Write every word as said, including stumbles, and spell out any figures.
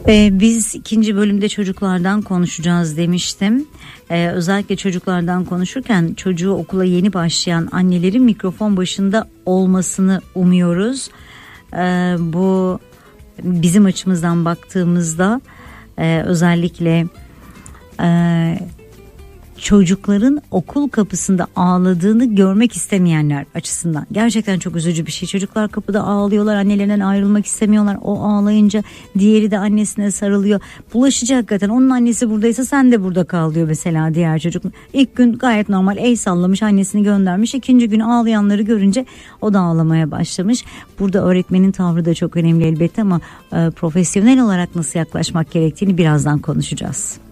Ee, biz ikinci bölümde çocuklardan konuşacağız demiştim. Ee, özellikle çocuklardan konuşurken çocuğu okula yeni başlayan annelerin mikrofon başında olmasını umuyoruz. Ee, bu bizim açımızdan baktığımızda e, özellikle e, çocukların okul kapısında ağladığını görmek istemeyenler açısından gerçekten çok üzücü bir şey. Çocuklar kapıda ağlıyorlar, annelerinden ayrılmak istemiyorlar. O ağlayınca diğeri de annesine sarılıyor. Bulaşıcı hakikaten, onun annesi buradaysa sen de burada kal diyor mesela diğer çocuk. İlk gün gayet normal el sallamış, annesini göndermiş. İkinci gün ağlayanları görünce o da ağlamaya başlamış. Burada öğretmenin tavrı da çok önemli elbette ama e, profesyonel olarak nasıl yaklaşmak gerektiğini birazdan konuşacağız.